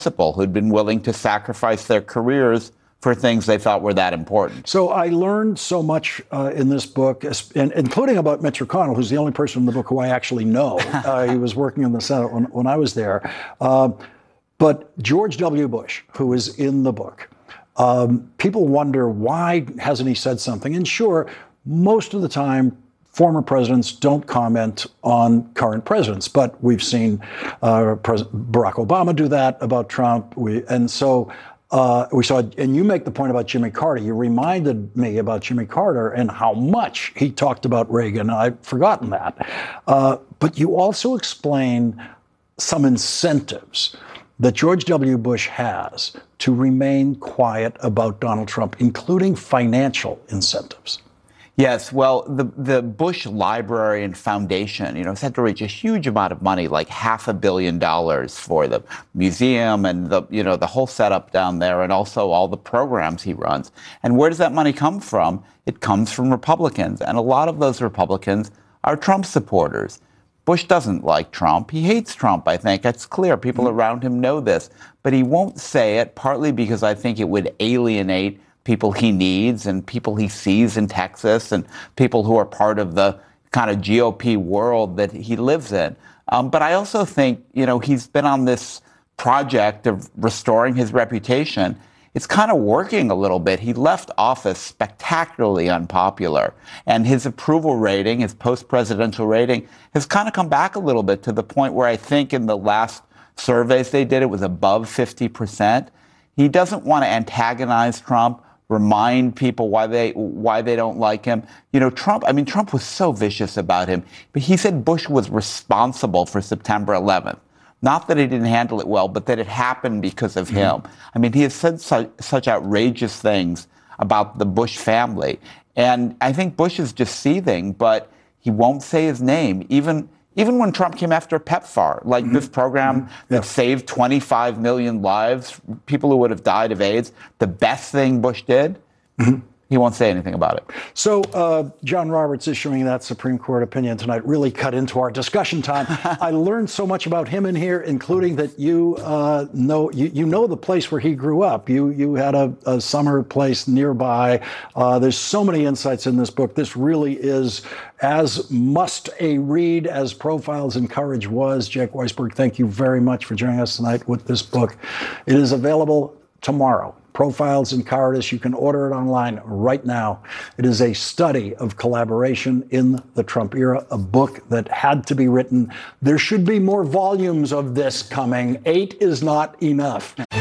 who'd been willing to sacrifice their careers for things they thought were that important. So I learned so much in this book, including about Mitch McConnell, who's the only person in the book who I actually know. He was working in the Senate when I was there. But George W. Bush, who is in the book, people wonder, why hasn't he said something? And sure, most of the time, former presidents don't comment on current presidents, but we've seen Barack Obama do that about Trump. We saw, and you make the point about Jimmy Carter. You reminded me about Jimmy Carter and how much he talked about Reagan. I'd forgotten that. But you also explain some incentives that George W. Bush has to remain quiet about Donald Trump, including financial incentives. Yes, well, the Bush Library and Foundation, has had to reach a huge amount of money, like $500 million for the museum and the whole setup down there, and also all the programs he runs. And where does that money come from? It comes from Republicans, and a lot of those Republicans are Trump supporters. Bush doesn't like Trump. He hates Trump, I think. It's clear. People around him know this. But he won't say it, partly because I think it would alienate people he needs and people he sees in Texas and people who are part of the kind of GOP world that he lives in. But I also think, he's been on this project of restoring his reputation. It's kind of working a little bit. He left office spectacularly unpopular, and his approval rating, his post-presidential rating, has kind of come back a little bit to the point where I think in the last surveys they did, it was above 50%. He doesn't want to antagonize Trump, remind people why they don't like him. Trump was so vicious about him, but he said Bush was responsible for September 11th. Not that he didn't handle it well, but that it happened because of him. He has said such outrageous things about the Bush family. And I think Bush is just seething, but he won't say his name. Even when Trump came after PEPFAR, like this program that saved 25 million lives, people who would have died of AIDS, the best thing Bush did, he won't say anything about it. So John Roberts issuing that Supreme Court opinion tonight really cut into our discussion time. I learned so much about him in here, including that you know the place where he grew up. You had a summer place nearby. There's so many insights in this book. This really is as must a read as Profiles in Courage was. Jake Weisberg, thank you very much for joining us tonight with this book. It is available tomorrow. Profiles in Cowardice. You can order it online right now. It is a study of collaboration in the Trump era, a book that had to be written. There should be more volumes of this coming. 8 is not enough.